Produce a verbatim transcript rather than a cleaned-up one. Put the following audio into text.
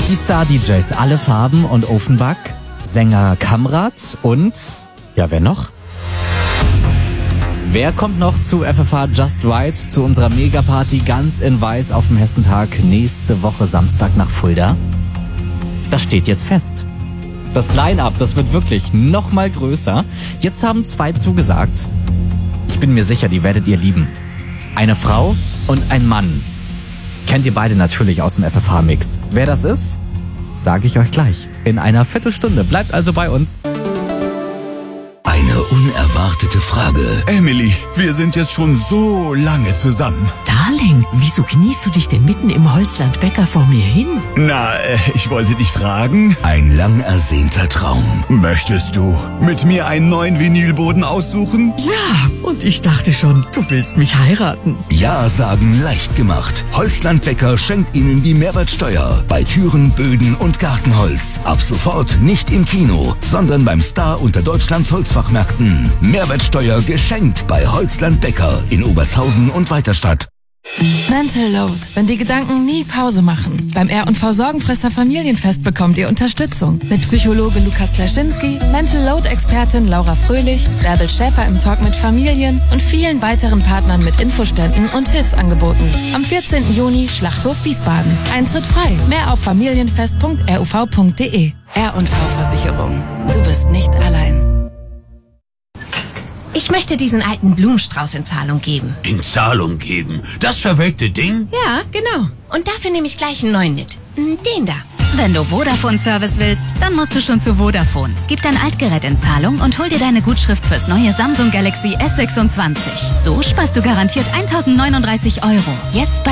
Die Star-D Js Alle Farben und Offenbach, Sänger Kamrat und, ja, wer noch? Wer kommt noch zu F F H Just Right, zu unserer Megaparty ganz in Weiß auf dem Hessentag nächste Woche Samstag nach Fulda? Das steht jetzt fest. Das Line-Up, das wird wirklich noch mal größer. Jetzt haben zwei zugesagt. Ich bin mir sicher, die werdet ihr lieben. Eine Frau und ein Mann. Kennt ihr beide natürlich aus dem F F H-Mix. Wer das ist, sage ich euch gleich. In einer Viertelstunde. Bleibt also bei uns. Eine unerwartete Frage. Emily, wir sind jetzt schon so lange zusammen. Darling, wieso kniest du dich denn mitten im Holzland-Bäcker vor mir hin? Na, äh, ich wollte dich fragen. Ein lang ersehnter Traum. Möchtest du mit mir einen neuen Vinylboden aussuchen? Ja, und ich dachte schon, du willst mich heiraten. Ja sagen leicht gemacht. Holzland-Bäcker schenkt Ihnen die Mehrwertsteuer bei Türen, Böden und Gartenholz. Ab sofort nicht im Kino, sondern beim Star unter Deutschlands Holzfachmärkten. Mehrwertsteuer geschenkt bei Holzland-Bäcker in Obertshausen und Weiterstadt. Mental Load, wenn die Gedanken nie Pause machen. Beim R und V Sorgenfresser Familienfest bekommt ihr Unterstützung. Mit Psychologe Lukas Klaschinski, Mental Load-Expertin Laura Fröhlich, Bärbel Schäfer im Talk mit Familien und vielen weiteren Partnern mit Infoständen und Hilfsangeboten. Am vierzehnten Juni Schlachthof Wiesbaden. Eintritt frei. Mehr auf familienfest punkt r u v punkt d e. R und V Versicherung. Du bist nicht allein. Ich möchte diesen alten Blumenstrauß in Zahlung geben. In Zahlung geben? Das verwelkte Ding? Ja, genau. Und dafür nehme ich gleich einen neuen mit. Den da. Wenn du Vodafone-Service willst, dann musst du schon zu Vodafone. Gib dein Altgerät in Zahlung und hol dir deine Gutschrift fürs neue Samsung Galaxy S sechsundzwanzig. So sparst du garantiert eintausendneununddreißig Euro. Jetzt bei